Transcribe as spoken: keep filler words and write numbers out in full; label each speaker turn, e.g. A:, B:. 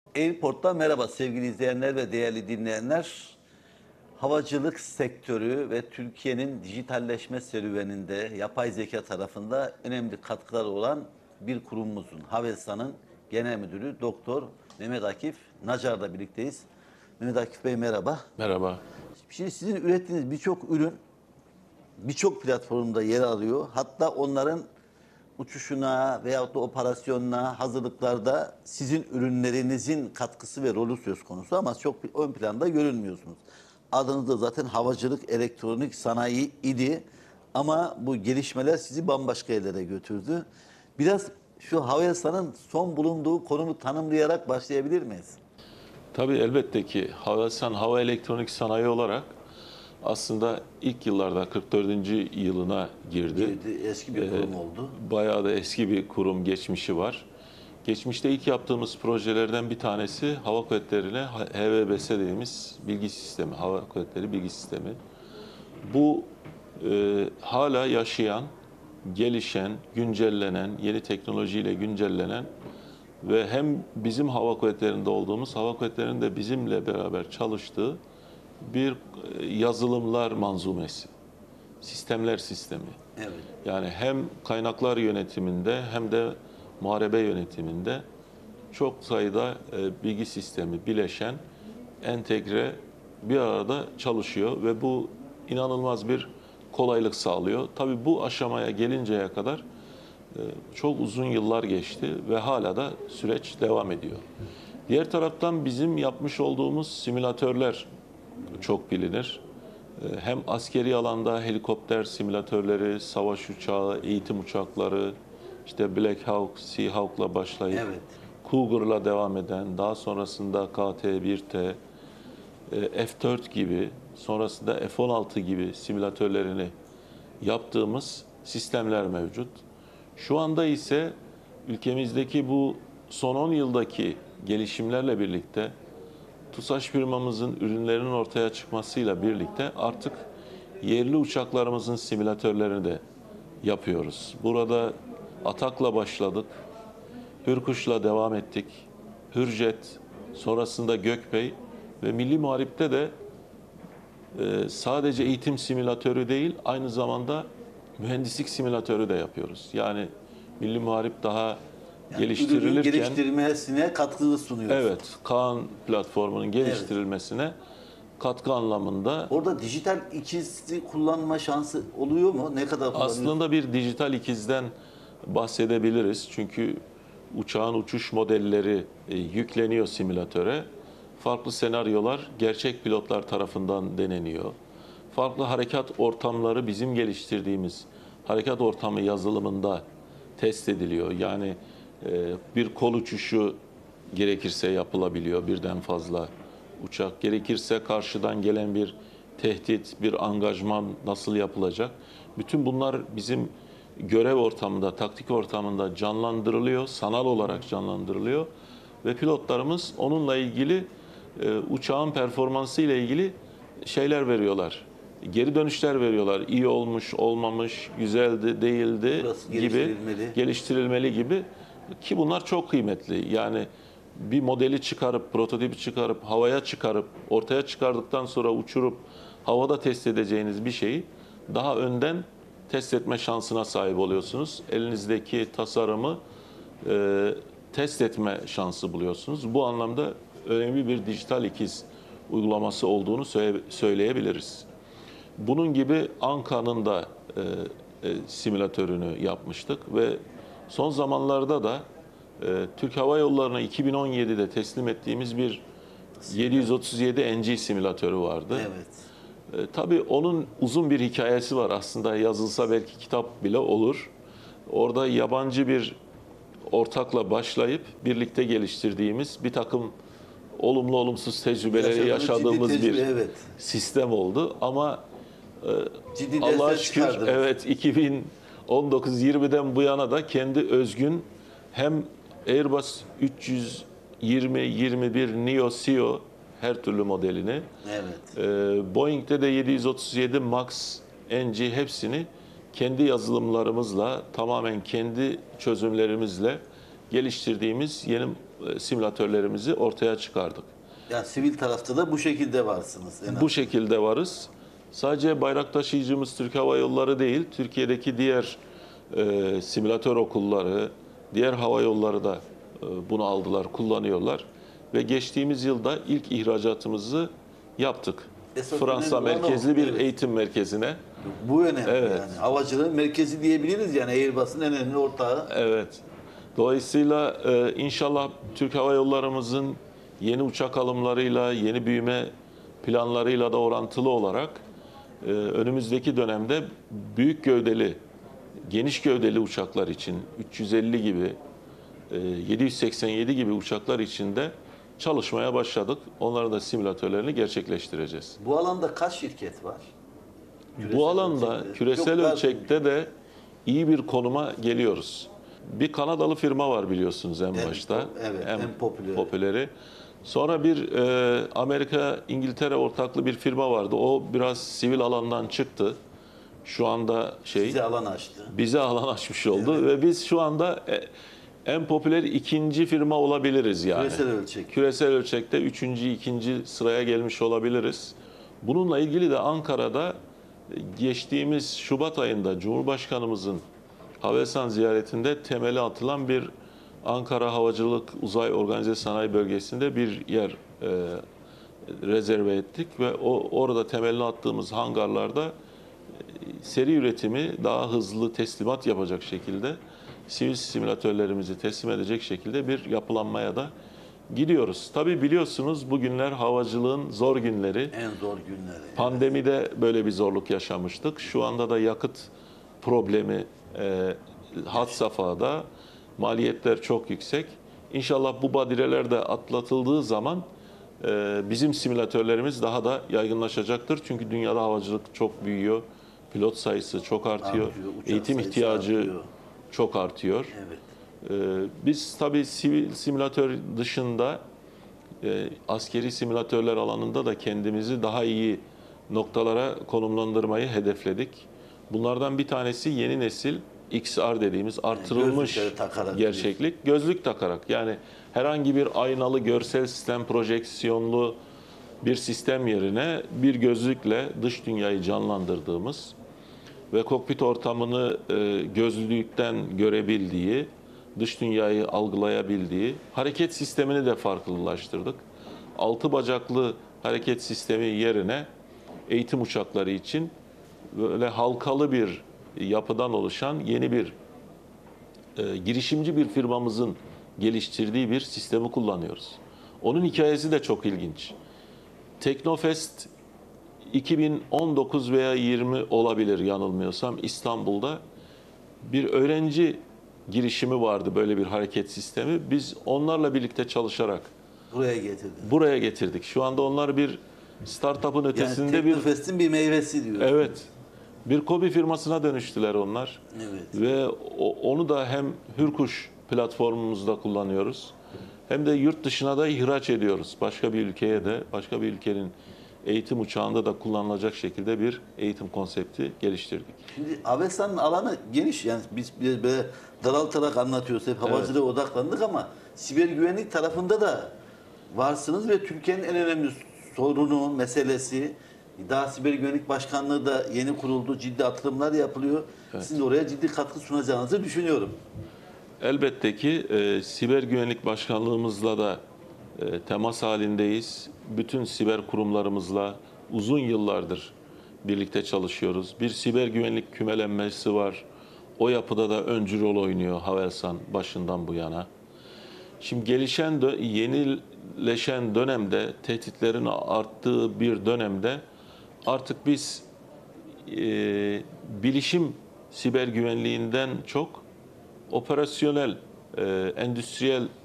A: Airport'tan merhaba sevgili izleyenler ve değerli dinleyenler. Havacılık sektörü ve Türkiye'nin dijitalleşme serüveninde yapay zeka tarafında önemli katkıları olan bir kurumumuzun, Havelsan'ın genel müdürü Doktor Mehmet Akif Nacar'la birlikteyiz. Mehmet Akif Bey merhaba.
B: Merhaba.
A: Şimdi sizin ürettiğiniz birçok ürün birçok platformda yer alıyor. Hatta onların uçuşuna veyahut da operasyonuna, hazırlıklarda sizin ürünlerinizin katkısı ve rolü söz konusu ama çok ön planda görünmüyorsunuz. Adınız da zaten havacılık, elektronik sanayi idi ama bu gelişmeler sizi bambaşka yerlere götürdü. Biraz şu Havelsan'ın son bulunduğu konumu tanımlayarak başlayabilir miyiz?
B: Tabii elbette ki Havelsan Hava Elektronik Sanayi olarak aslında ilk yıllarda kırk dördüncü yılına girdi.
A: Girdi, eski bir kurum oldu.
B: Bayağı da eski bir kurum geçmişi var. Geçmişte ilk yaptığımız projelerden bir tanesi Hava Kuvvetleri'ne H V B S dediğimiz bilgi sistemi, Hava Kuvvetleri Bilgi Sistemi. Bu e, hala yaşayan, gelişen, güncellenen, yeni teknolojiyle güncellenen ve hem bizim hava kuvvetlerinde olduğumuz, hava kuvvetlerinin de bizimle beraber çalıştığı bir e, yazılımlar manzumesi, sistemler sistemi.
A: Evet.
B: Yani hem kaynaklar yönetiminde hem de muharebe yönetiminde çok sayıda e, bilgi sistemi bileşen, entegre bir arada çalışıyor ve bu inanılmaz bir kolaylık sağlıyor. Tabii bu aşamaya gelinceye kadar e, çok uzun yıllar geçti ve hala da süreç devam ediyor. Diğer taraftan bizim yapmış olduğumuz simülatörler çok bilinir. E, Hem askeri alanda helikopter simülatörleri, savaş uçağı, eğitim uçakları, işte Black Hawk, Seahawk'la başlayıp
A: Evet.
B: Cougar'la devam eden, daha sonrasında K T bir T, e, F dört gibi, sonrasında F on altı gibi simülatörlerini yaptığımız sistemler mevcut. Şu anda ise ülkemizdeki bu son on yıldaki gelişimlerle birlikte TUSAŞ firmamızın ürünlerinin ortaya çıkmasıyla birlikte artık yerli uçaklarımızın simülatörlerini de yapıyoruz. Burada Atak'la başladık, Hürkuş'la devam ettik, Hürjet, sonrasında Gökbey ve Milli Muharip'te de e, sadece eğitim simülatörü değil, aynı zamanda mühendislik simülatörü de yapıyoruz. Yani Milli Muharip daha
A: Yani ürünün
B: geliştirilirken,
A: geliştirmesine katkı sunuyor.
B: evet, Kaan platformunun geliştirilmesine katkı anlamında
A: Orada dijital ikizi kullanma şansı oluyor mu? Ne kadar kullanıyorsun?
B: aslında bir dijital ikizden bahsedebiliriz. Çünkü uçağın uçuş modelleri e, yükleniyor simülatöre. Farklı senaryolar gerçek pilotlar tarafından deneniyor. Farklı harekat ortamları bizim geliştirdiğimiz harekat ortamı yazılımında test ediliyor. Yani e, bir kol uçuşu gerekirse yapılabiliyor, birden fazla uçak. Gerekirse karşıdan gelen bir tehdit, bir angajman nasıl yapılacak? Bütün bunlar bizim görev ortamında, taktik ortamında canlandırılıyor, sanal olarak canlandırılıyor ve pilotlarımız onunla ilgili e, uçağın performansı ile ilgili şeyler veriyorlar. Geri dönüşler veriyorlar. İyi olmuş, olmamış, güzeldi, değildi
A: Burası
B: gibi,
A: geliştirilmeli.
B: geliştirilmeli gibi ki bunlar çok kıymetli. Yani bir modeli çıkarıp, prototipi çıkarıp, havaya çıkarıp, ortaya çıkardıktan sonra uçurup havada test edeceğiniz bir şeyi daha önden test etme şansına sahip oluyorsunuz. Elinizdeki tasarımı e, test etme şansı buluyorsunuz. Bu anlamda önemli bir dijital ikiz uygulaması olduğunu söyle, söyleyebiliriz. Bunun gibi Anka'nın da e, e, simülatörünü yapmıştık ve son zamanlarda da e, Türk Hava Yolları'na iki bin on yedide teslim ettiğimiz bir yedi yüz otuz yedi N G simülatörü vardı.
A: Evet.
B: E, tabii onun uzun bir hikayesi var. Aslında yazılsa belki kitap bile olur. Orada yabancı bir ortakla başlayıp birlikte geliştirdiğimiz bir takım olumlu olumsuz tecrübeleri
A: Yaşadığınız
B: yaşadığımız
A: ciddi tecrübe,
B: bir
A: evet.
B: sistem oldu. Ama
A: Ciddi
B: Allah'a
A: dersler
B: şükür
A: çıkardınız.
B: evet iki bin on dokuz yirmiden bu yana da kendi özgün hem Airbus üç yüz yirmi yirmi bir Neo C E O her türlü modelini,
A: Evet.
B: e, Boeing'de de yedi yüz otuz yedi MAX N G hepsini kendi yazılımlarımızla, tamamen kendi çözümlerimizle geliştirdiğimiz yeni e, simülatörlerimizi ortaya çıkardık.
A: Yani sivil tarafta da bu şekilde varsınız. En
B: Bu şekilde varız. Sadece bayrak taşıyıcımız Türk Hava Yolları değil, Türkiye'deki diğer e, simülatör okulları, diğer hava yolları da e, bunu aldılar, kullanıyorlar. Ve geçtiğimiz yılda ilk ihracatımızı yaptık.
A: Esas
B: Fransa
A: önemli olan o,
B: merkezli bir
A: evet.
B: eğitim merkezine.
A: Bu önemli
B: Evet.
A: yani. Havacılığın merkezi diyebiliriz yani, Airbus'un en önemli ortağı.
B: Evet. Dolayısıyla e, inşallah Türk Hava Yollarımızın yeni uçak alımlarıyla, yeni büyüme planlarıyla da orantılı olarak e, önümüzdeki dönemde büyük gövdeli, geniş gövdeli uçaklar için üç yüz elli gibi, e, yedi yüz seksen yedi gibi uçaklar için de çalışmaya başladık. Onların da simülatörlerini gerçekleştireceğiz.
A: Bu alanda kaç şirket var? Küresel
B: Bu alanda
A: ölçekte.
B: küresel
A: Çok daha-
B: ölçekte de iyi bir konuma geliyoruz. Bir Kanadalı firma var biliyorsunuz en
A: En
B: başta.
A: pop- evet, en popüleri.
B: popüleri. Sonra bir e, Amerika, İngiltere ortaklı bir firma vardı. O biraz sivil alandan çıktı. Şu anda şey
A: Size alan açtı.
B: bize alan açmış oldu ve biz şu anda e, en popüler ikinci firma olabiliriz yani.
A: Küresel ölçek.
B: Küresel ölçekte üçüncü, ikinci sıraya gelmiş olabiliriz. Bununla ilgili de Ankara'da geçtiğimiz Şubat ayında Cumhurbaşkanımızın Havelsan ziyaretinde temeli atılan bir Ankara Havacılık Uzay Organize Sanayi Bölgesi'nde bir yer e, rezerve ettik ve o orada temelini attığımız hangarlarda e, seri üretimi daha hızlı teslimat yapacak şekilde sivil simülatörlerimizi teslim edecek şekilde bir yapılanmaya da gidiyoruz. Tabii biliyorsunuz bugünler havacılığın zor günleri.
A: En zor günleri.
B: Pandemide böyle bir zorluk yaşamıştık. Şu anda da yakıt problemi e, had safhada, maliyetler çok yüksek. İnşallah bu badireler de atlatıldığı zaman e, bizim simülatörlerimiz daha da yaygınlaşacaktır. Çünkü dünyada havacılık çok büyüyor, pilot sayısı çok artıyor,
A: Artıyor, uçak
B: eğitim
A: sayısı
B: ihtiyacı
A: artıyor.
B: çok artıyor.
A: Evet.
B: Ee, Biz tabii sivil simülatör dışında e, askeri simülatörler alanında da kendimizi daha iyi noktalara konumlandırmayı hedefledik. Bunlardan bir tanesi yeni nesil X R dediğimiz artırılmış
A: gözlükleri takarak
B: gerçeklik. Gözlük takarak yani herhangi bir aynalı görsel sistem, projeksiyonlu bir sistem yerine bir gözlükle dış dünyayı canlandırdığımız ve kokpit ortamını e, gözlükten görebildiği, dış dünyayı algılayabildiği hareket sistemini de farklılaştırdık. Altı bacaklı hareket sistemi yerine eğitim uçakları için böyle halkalı bir yapıdan oluşan yeni bir e, girişimci bir firmamızın geliştirdiği bir sistemi kullanıyoruz. Onun hikayesi de çok ilginç. Teknofest iki bin on dokuz veya yirmi olabilir yanılmıyorsam İstanbul'da bir öğrenci girişimi vardı, böyle bir hareket sistemi. Biz onlarla birlikte çalışarak
A: Buraya getirdim.
B: buraya getirdik. Şu anda onlar bir startup'ın
A: Yani
B: ötesinde bir
A: Teknofest'in bir meyvesi diyor.
B: evet bir KOBİ firmasına dönüştüler onlar.
A: Evet.
B: Ve o- onu da hem Hürkuş platformumuzda kullanıyoruz hem de yurt dışına da ihraç ediyoruz. Başka bir ülkeye de, başka bir ülkenin eğitim uçağında da kullanılacak şekilde bir eğitim konsepti geliştirdik.
A: Şimdi Avelsan'ın alanı geniş, yani biz biraz böyle daraltarak anlatıyoruz, hep havacılığa odaklandık ama siber güvenlik tarafında da varsınız ve Türkiye'nin en önemli sorunu, meselesi, daha siber güvenlik başkanlığı da yeni kuruldu, ciddi atılımlar yapılıyor. Sizin de oraya ciddi katkı sunacağınızı düşünüyorum.
B: Elbette ki e, siber güvenlik başkanlığımızla da e, temas halindeyiz. Bütün siber kurumlarımızla uzun yıllardır birlikte çalışıyoruz. Bir siber güvenlik kümelenmesi var. O yapıda da öncü rol oynuyor Havelsan başından bu yana. Şimdi gelişen, dö- yenileşen dönemde, tehditlerin arttığı bir dönemde artık biz e, bilişim siber güvenliğinden çok operasyonel, e, endüstriyel